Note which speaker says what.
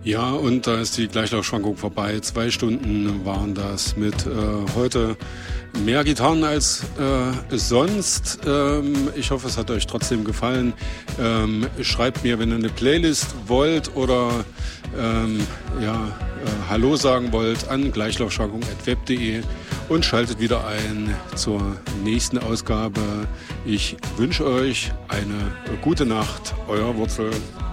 Speaker 1: Ja, und da ist die Gleichlaufschwankung vorbei. 2 Stunden waren das mit heute mehr Gitarren als sonst. Ich hoffe, es hat euch trotzdem gefallen. Schreibt mir, wenn ihr eine Playlist wollt oder Hallo sagen wollt, an gleichlaufschwankung@web.de und schaltet wieder ein zur nächsten Ausgabe. Ich wünsche euch eine gute Nacht. Euer Wurzel.